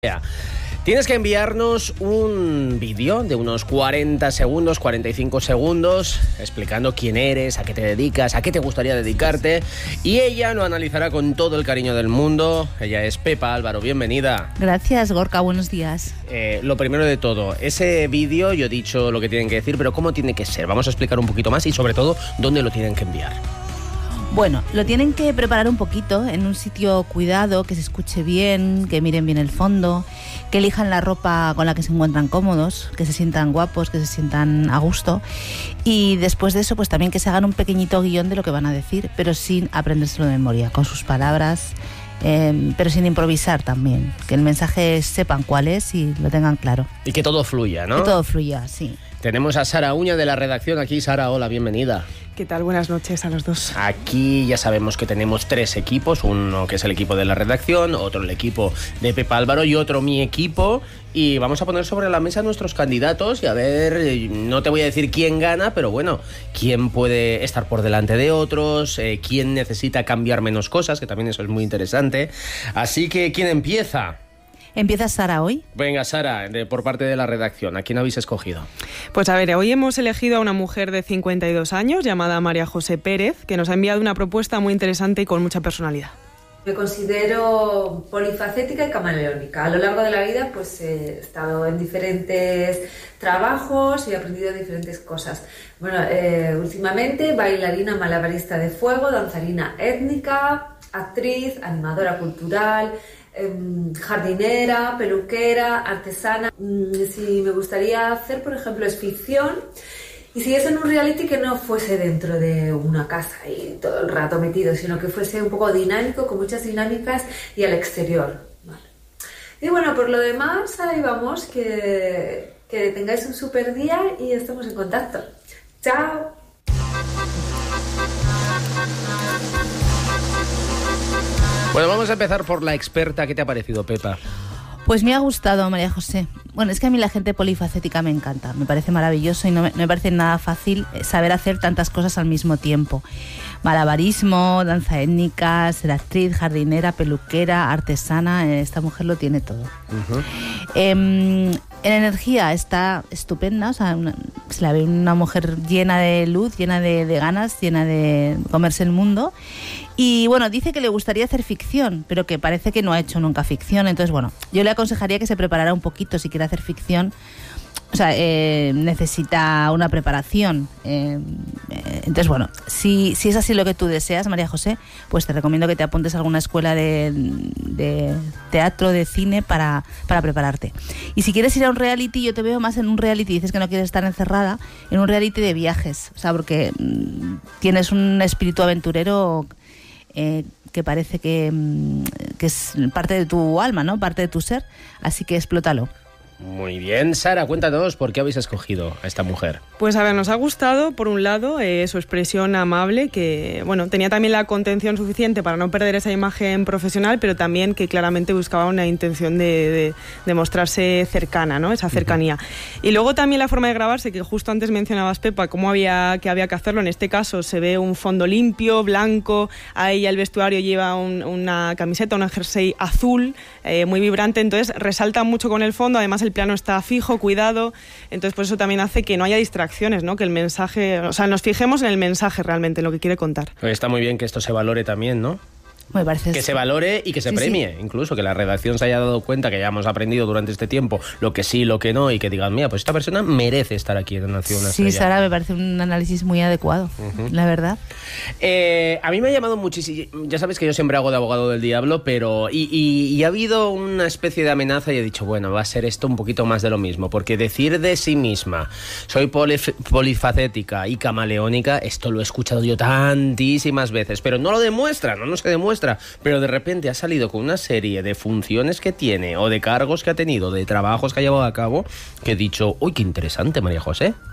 Tienes que enviarnos un vídeo de unos 40 segundos, 45 segundos, explicando quién eres, a qué te dedicas, a qué te gustaría dedicarte, y ella lo analizará con todo el cariño del mundo. Ella es Pepa Álvaro, bienvenida. Gracias, Gorka, buenos días. Lo primero de todo, ese vídeo, yo he dicho lo que tienen que decir, pero ¿cómo tiene que ser? Vamos a explicar un poquito más y sobre todo, ¿dónde lo tienen que enviar? Bueno, lo tienen que preparar un poquito en un sitio cuidado, que se escuche bien, que miren bien el fondo, que elijan la ropa con la que se encuentran cómodos, que se sientan guapos, que se sientan a gusto, y después de eso pues también que se hagan un pequeñito guión de lo que van a decir, pero sin aprendérselo de memoria, con sus palabras, pero sin improvisar también, que el mensaje sepan cuál es y lo tengan claro. Y que todo fluya, ¿no? Que todo fluya, sí. Tenemos a Sara Uña de la redacción aquí. Sara, hola, bienvenida. ¿Qué tal? Buenas noches a los dos. Aquí ya sabemos que tenemos tres equipos, uno que es el equipo de la redacción, otro el equipo de Pepa Álvaro y otro mi equipo, y vamos a poner sobre la mesa nuestros candidatos y a ver, no te voy a decir quién gana, pero bueno, quién puede estar por delante de otros, quién necesita cambiar menos cosas, que también eso es muy interesante. Así que, ¿quién empieza? ¿Empieza Sara hoy? Venga, Sara, por parte de la redacción, ¿a quién habéis escogido? Pues a ver, hoy hemos elegido a una mujer de 52 años llamada María José Pérez, que nos ha enviado una propuesta muy interesante y con mucha personalidad. Me considero polifacética y camaleónica. A lo largo de la vida pues he estado en diferentes trabajos y he aprendido diferentes cosas. Bueno, últimamente bailarina malabarista de fuego, danzarina étnica, actriz, animadora cultural, jardinera, peluquera, artesana. Si me gustaría hacer, por ejemplo, es ficción, y si es en un reality que no fuese dentro de una casa y todo el rato metido, sino que fuese un poco dinámico, con muchas dinámicas y al exterior. Vale. Y bueno, por lo demás, ahí vamos, que tengáis un súper día y estamos en contacto. ¡Chao! Bueno, vamos a empezar por la experta. ¿Qué te ha parecido, Pepa? Pues me ha gustado, María José. Bueno, es que a mí la gente polifacética me encanta, me parece maravilloso y no me parece nada fácil saber hacer tantas cosas al mismo tiempo. Malabarismo, danza étnica, ser actriz, jardinera, peluquera, artesana, esta mujer lo tiene todo. Uh-huh. En energía está estupenda, o sea, se la ve una mujer llena de luz, llena de ganas, llena de comerse el mundo. Y bueno, dice que le gustaría hacer ficción, pero que parece que no ha hecho nunca ficción. Entonces, bueno, yo le aconsejaría que se preparara un poquito si quiere hacer ficción. O sea, necesita una preparación. Entonces, bueno, si es así lo que tú deseas, María José, pues te recomiendo que te apuntes a alguna escuela de teatro, de cine, para prepararte. Y si quieres ir a un reality, yo te veo más en un reality, dices que no quieres estar encerrada, en un reality de viajes. O sea, porque tienes un espíritu aventurero que parece que es parte de tu alma, ¿no? Parte de tu ser, así que explótalo. Muy bien, Sara, cuéntanos por qué habéis escogido a esta mujer. Pues a ver, nos ha gustado, por un lado, su expresión amable, que bueno, tenía también la contención suficiente para no perder esa imagen profesional, pero también que claramente buscaba una intención de mostrarse cercana, ¿no? Esa cercanía. Uh-huh. Y luego también la forma de grabarse, que justo antes mencionabas, Pepa, cómo había que hacerlo. En este caso se ve un fondo limpio, blanco, a ella el vestuario lleva una camiseta, una jersey azul, muy vibrante, entonces resalta mucho con el fondo, además el plano está fijo, cuidado, entonces pues eso también hace que no haya distracciones, ¿no? Que el mensaje, o sea, nos fijemos en el mensaje realmente, en lo que quiere contar. Está muy bien que esto se valore también, ¿no? Me parece que se valore y que se premie, incluso que la redacción se haya dado cuenta que ya hemos aprendido durante este tiempo lo que sí, lo que no, y que digan, mira, pues esta persona merece estar aquí en Nación Una Estrella. Sí, Sara, me parece un análisis muy adecuado, la verdad. A mí me ha llamado muchísimo, ya sabes que yo siempre hago de abogado del diablo, pero y ha habido una especie de amenaza y he dicho, bueno, va a ser esto un poquito más de lo mismo, porque decir de sí misma, soy polifacética y camaleónica, esto lo he escuchado yo tantísimas veces, pero no lo demuestra, no se demuestra. Pero de repente ha salido con una serie de funciones que tiene o de cargos que ha tenido, de trabajos que ha llevado a cabo, que he dicho, uy, qué interesante, María José.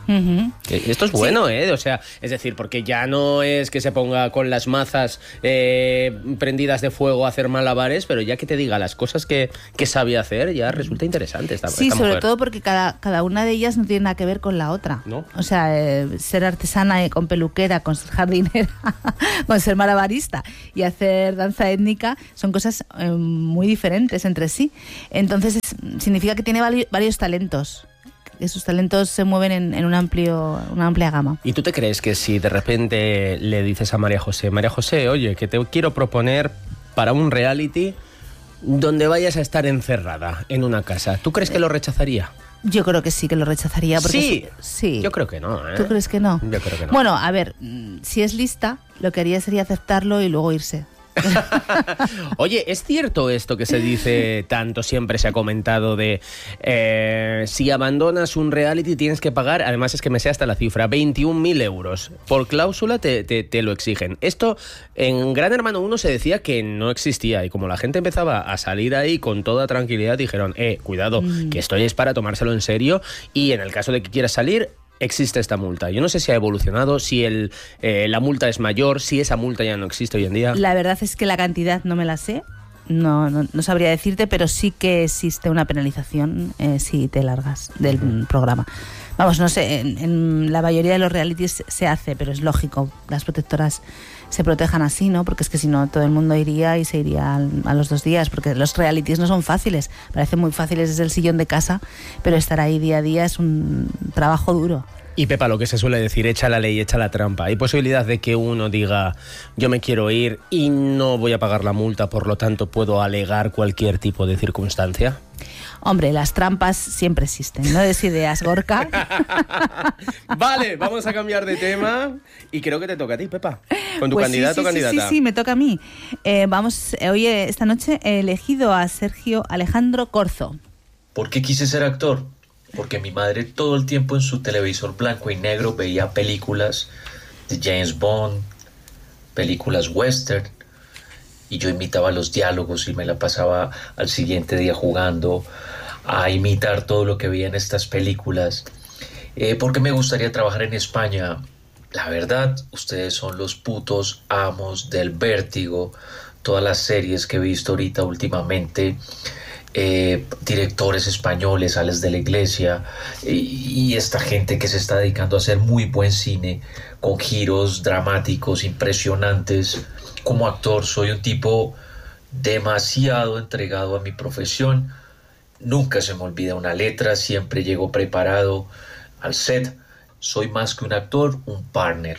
Esto es bueno, sí. O sea, es decir, porque ya no es que se ponga con las mazas prendidas de fuego a hacer malabares, pero ya que te diga las cosas que sabe hacer, ya resulta interesante esta Sí, sobre mujer. todo porque cada una de ellas no tiene nada que ver con la otra, ¿no? O sea, ser artesana con peluquera, con ser jardinera, con ser malabarista y hacer danza étnica son cosas muy diferentes entre sí. Entonces significa que tiene varios talentos. Esos talentos se mueven en una amplia gama. ¿Y tú te crees que si de repente le dices a María José, oye, que te quiero proponer para un reality donde vayas a estar encerrada en una casa, ¿tú crees que lo rechazaría? Yo creo que sí, que lo rechazaría. Porque sí. Yo creo que no. ¿Tú crees que no? Yo creo que no. Bueno, a ver, si es lista, lo que haría sería aceptarlo y luego irse. Oye, ¿es cierto esto que se dice tanto, siempre se ha comentado de si abandonas un reality tienes que pagar, además es que me sé hasta la cifra, 21.000 euros? Por cláusula te lo exigen. Esto en Gran Hermano 1 se decía que no existía y como la gente empezaba a salir ahí con toda tranquilidad dijeron, cuidado, que esto es para tomárselo en serio y en el caso de que quieras salir existe esta multa. Yo no sé si ha evolucionado, si la multa es mayor, si esa multa ya no existe hoy en día. La verdad es que la cantidad no me la sé, no sabría decirte, pero sí que existe una penalización si te largas del programa. Vamos, no sé, en la mayoría de los realities se hace, pero es lógico, las protectoras se protejan así, ¿no? Porque es que si no todo el mundo iría y se iría a los 2 días, porque los realities no son fáciles, parecen muy fáciles desde el sillón de casa, pero estar ahí día a día es un trabajo duro. Y Pepa, lo que se suele decir, echa la ley, echa la trampa. ¿Hay posibilidad de que uno diga, yo me quiero ir y no voy a pagar la multa, por lo tanto puedo alegar cualquier tipo de circunstancia? Hombre, las trampas siempre existen, no des ideas, Gorka. Vale, vamos a cambiar de tema y creo que te toca a ti, Pepa, con tu candidato o candidata. Sí, me toca a mí. Hoy, esta noche, he elegido a Sergio Alejandro Corzo. ¿Por qué quise ser actor? Porque mi madre todo el tiempo en su televisor blanco y negro veía películas de James Bond, películas western, y yo imitaba los diálogos y me la pasaba al siguiente día jugando a imitar todo lo que veía en estas películas. ¿Por qué me gustaría trabajar en España? La verdad, ustedes son los putos amos del vértigo. Todas las series que he visto ahorita últimamente, directores españoles, Alex de la Iglesia y esta gente que se está dedicando a hacer muy buen cine con giros dramáticos impresionantes. Como actor soy un tipo demasiado entregado a mi profesión, nunca se me olvida una letra, siempre llego preparado al set, soy más que un actor, un partner.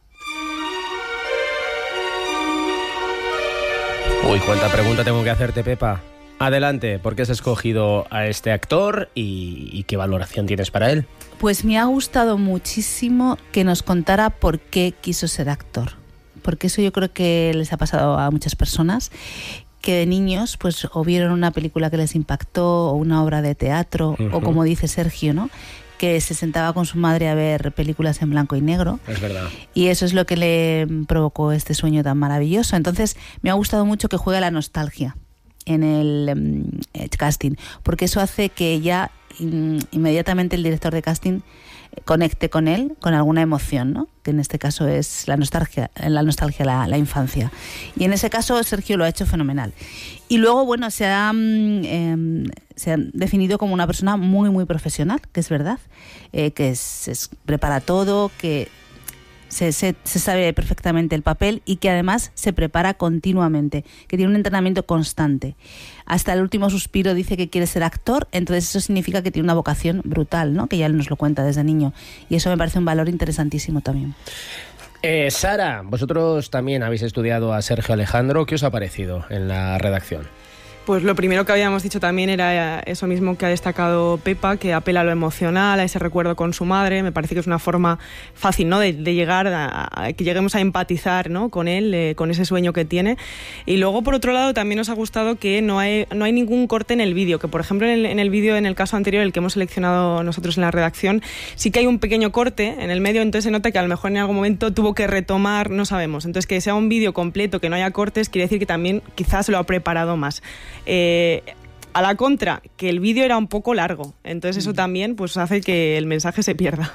Uy, cuánta pregunta tengo que hacerte, Pepa. Adelante, ¿por qué has escogido a este actor y qué valoración tienes para él? Pues me ha gustado muchísimo que nos contara por qué quiso ser actor. Porque eso yo creo que les ha pasado a muchas personas, que de niños pues o vieron una película que les impactó o una obra de teatro, o como dice Sergio, ¿no?, que se sentaba con su madre a ver películas en blanco y negro. Es verdad. Y eso es lo que le provocó este sueño tan maravilloso. Entonces me ha gustado mucho que juegue la nostalgia en el casting, porque eso hace que ya inmediatamente el director de casting conecte con él con alguna emoción, ¿no?, que en este caso es la nostalgia, la infancia. Y en ese caso Sergio lo ha hecho fenomenal. Y luego, bueno, se ha definido como una persona muy, muy profesional, que es verdad, que prepara todo, que se sabe perfectamente el papel y que además se prepara continuamente, que tiene un entrenamiento constante. Hasta el último suspiro dice que quiere ser actor, entonces eso significa que tiene una vocación brutal, ¿no?, que ya nos lo cuenta desde niño. Y eso me parece un valor interesantísimo también. Sara, vosotros también habéis estudiado a Sergio Alejandro. ¿Qué os ha parecido en la redacción? Pues lo primero que habíamos dicho también era eso mismo que ha destacado Pepa, que apela a lo emocional, a ese recuerdo con su madre. Me parece que es una forma fácil, ¿no?, de llegar a que lleguemos a empatizar, ¿no?, con él, con ese sueño que tiene. Y luego, por otro lado, también nos ha gustado que no hay ningún corte en el vídeo, que por ejemplo en el vídeo, en el caso anterior, el que hemos seleccionado nosotros en la redacción, sí que hay un pequeño corte en el medio, entonces se nota que a lo mejor en algún momento tuvo que retomar, no sabemos. Entonces, que sea un vídeo completo, que no haya cortes, quiere decir que también quizás lo ha preparado más. A la contra, que el vídeo era un poco largo, entonces eso también pues hace que el mensaje se pierda.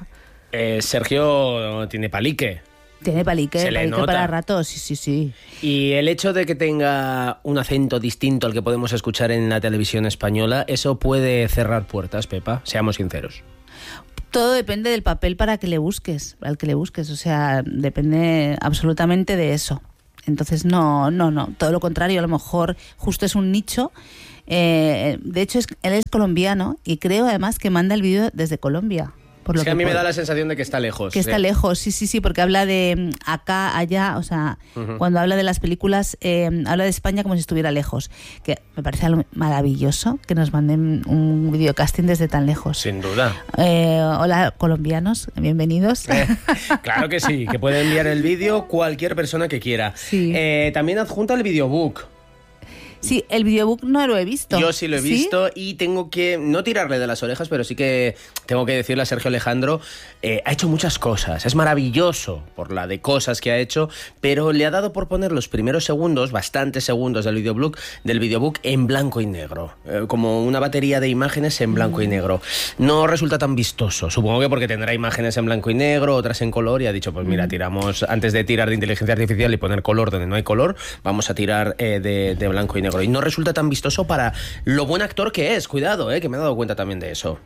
Sergio tiene palique. Tiene palique, Se le palique nota. para rato, Tiene palique. palique nota. para rato, sí. Y el hecho de que tenga un acento distinto al que podemos escuchar en la televisión española, ¿eso puede cerrar puertas, Pepa? Seamos sinceros. Todo depende del papel al que le busques, o sea, depende absolutamente de eso. Entonces, no, todo lo contrario, a lo mejor justo es un nicho. De hecho, él es colombiano y creo además que manda el vídeo desde Colombia. Por lo Es que a mí me puedo. da la sensación de que está lejos. Que está lejos, sí, porque habla de acá, allá, o sea, cuando habla de las películas, habla de España como si estuviera lejos. Que me parece algo maravilloso que nos manden un videocasting desde tan lejos. Sin duda. Hola, colombianos, bienvenidos. Claro que sí, que puede enviar el vídeo cualquier persona que quiera. Sí. También adjunta el videobook. Sí, el videobook no lo he visto. Yo sí lo he visto y tengo que no tirarle de las orejas, pero sí que tengo que decirle a Sergio Alejandro, ha hecho muchas cosas, es maravilloso por la de cosas que ha hecho, pero le ha dado por poner los primeros segundos, bastantes segundos del videobook en blanco y negro, como una batería de imágenes en blanco y negro. No resulta tan vistoso, supongo que porque tendrá imágenes en blanco y negro, otras en color, y ha dicho, pues mira, tiramos, antes de tirar de inteligencia artificial y poner color donde no hay color, vamos a tirar de blanco y negro. Y no resulta tan vistoso para lo buen actor que es, cuidado, que me he dado cuenta también de eso.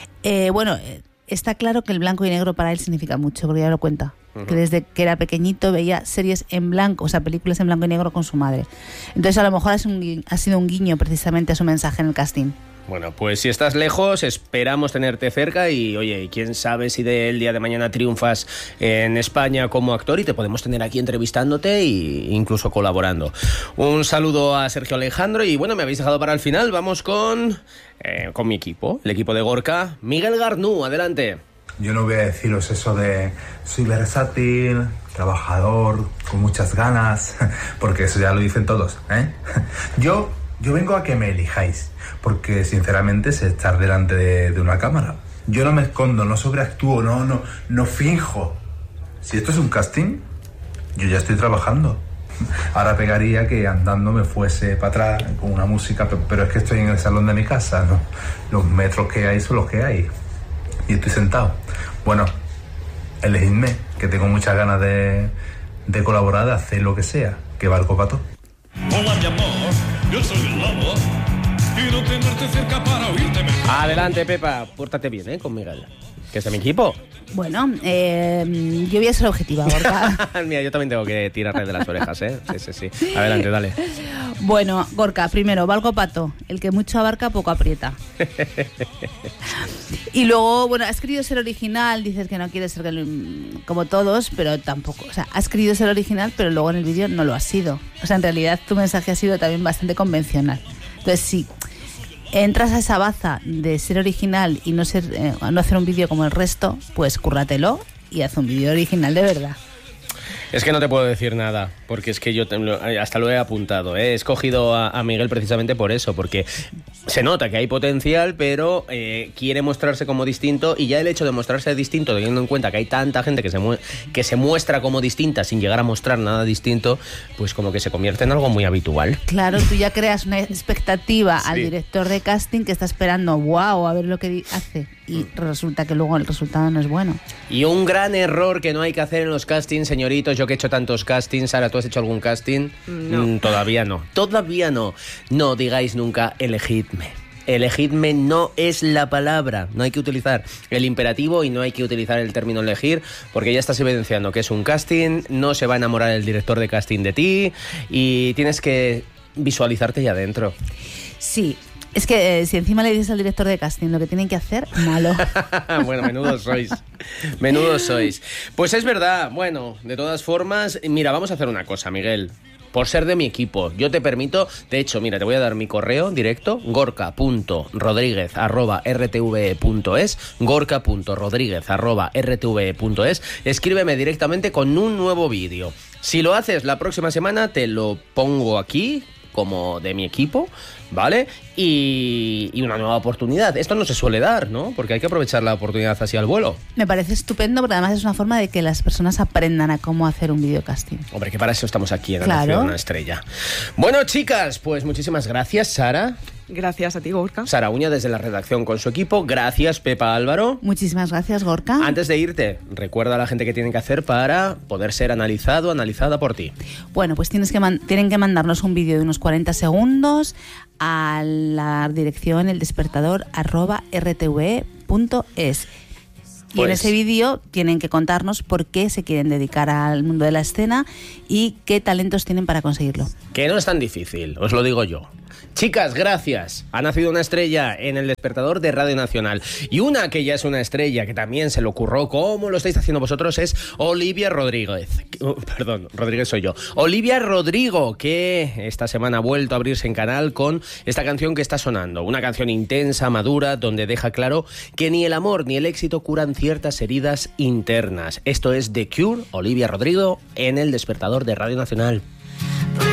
Está claro que el blanco y negro para él significa mucho, porque ya lo cuenta. Que desde que era pequeñito veía series en blanco, o sea, películas en blanco y negro con su madre. Entonces a lo mejor ha sido un guiño precisamente a su mensaje en el casting. Bueno, pues si estás lejos, esperamos tenerte cerca y, oye, quién sabe si del día de mañana triunfas en España como actor y te podemos tener aquí entrevistándote e incluso colaborando. Un saludo a Sergio Alejandro y, bueno, me habéis dejado para el final. Vamos con mi equipo, el equipo de Gorka. Miguel Garnú, adelante. Yo no voy a deciros eso de soy versátil, trabajador, con muchas ganas, porque eso ya lo dicen todos, ¿eh? Yo vengo a que me elijáis, porque sinceramente sé estar delante de una cámara. Yo no me escondo, no sobreactúo, no finjo. Si esto es un casting, yo ya estoy trabajando. Ahora pegaría que andando me fuese para atrás con una música, pero es que estoy en el salón de mi casa, ¿no? Los metros que hay son los que hay. Y estoy sentado. Bueno, elegidme, que tengo muchas ganas de colaborar, de hacer lo que sea, que valgo para todo. Hola, mi amor, yo soy el lobo. Quiero tenerte cerca para oírte mejor. Adelante, Pepa, pórtate bien, con Miguel, que es de mi equipo. Bueno, yo voy a ser objetiva, Gorka. Mira, yo también tengo que tirarle de las orejas, ¿eh? Sí. Adelante, dale. Bueno, Gorka, primero, valgo pato. El que mucho abarca, poco aprieta. Y luego, bueno, has querido ser original, dices que no quieres ser como todos, pero tampoco. O sea, has querido ser original, pero luego en el vídeo no lo has sido. O sea, en realidad tu mensaje ha sido también bastante convencional. Entonces, sí, entras a esa baza de ser original y no hacer un vídeo como el resto, pues cúrratelo y haz un vídeo original de verdad. Es que no te puedo decir nada, porque es que yo hasta lo he apuntado, ¿eh? He escogido a Miguel precisamente por eso, porque se nota que hay potencial, pero quiere mostrarse como distinto, y ya el hecho de mostrarse distinto, teniendo en cuenta que hay tanta gente que se muestra como distinta sin llegar a mostrar nada distinto, pues como que se convierte en algo muy habitual. Claro, tú ya creas una expectativa Sí. al director de casting que está esperando, wow, a ver lo que hace, y resulta que luego el resultado no es bueno. Y un gran error que no hay que hacer en los castings, señoritos, yo que he hecho tantos castings. Sara, ¿tú has hecho algún casting? No. Todavía no. No digáis nunca elegidme. Elegidme no es la palabra. No hay que utilizar el imperativo y no hay que utilizar el término elegir, porque ya estás evidenciando que es un casting, no se va a enamorar el director de casting de ti y tienes que visualizarte ya dentro. Sí. Es que si encima le dices al director de casting lo que tienen que hacer, malo. Bueno, menudos sois. Pues es verdad. Bueno, de todas formas, mira, vamos a hacer una cosa, Miguel. Por ser de mi equipo, yo te permito, de hecho, mira, te voy a dar mi correo directo, gorka.rodriguez@rtve.es, gorka.rodriguez@rtve.es. Escríbeme directamente con un nuevo vídeo. Si lo haces la próxima semana, te lo pongo aquí como de mi equipo, ¿vale? Y una nueva oportunidad. Esto no se suele dar, ¿no? Porque hay que aprovechar la oportunidad así al vuelo. Me parece estupendo, porque además es una forma de que las personas aprendan a cómo hacer un videocasting. Hombre, que para eso estamos aquí en Claro. Nación Una Estrella. Bueno, chicas, pues muchísimas gracias, Sara. Gracias a ti, Gorka. Sara Uña desde la redacción con su equipo. Gracias, Pepa Álvaro. Muchísimas gracias, Gorka. Antes de irte, recuerda a la gente que tienen que hacer para poder ser analizada por ti. Bueno, pues tienen que mandarnos un vídeo de unos 40 segundos a la dirección eldespertador@rtve.es. Y en ese vídeo tienen que contarnos por qué se quieren dedicar al mundo de la escena y qué talentos tienen para conseguirlo. Que no es tan difícil, os lo digo yo. Chicas, gracias. Ha nacido una estrella en El Despertador de Radio Nacional. Y una que ya es una estrella, que también se le ocurrió, como lo estáis haciendo vosotros, es Olivia Rodríguez. Perdón, Rodríguez soy yo. Olivia Rodrigo, que esta semana ha vuelto a abrirse en canal con esta canción que está sonando. Una canción intensa, madura, donde deja claro que ni el amor ni el éxito curan ciertas heridas internas. Esto es The Cure, Olivia Rodrigo, en El Despertador de Radio Nacional.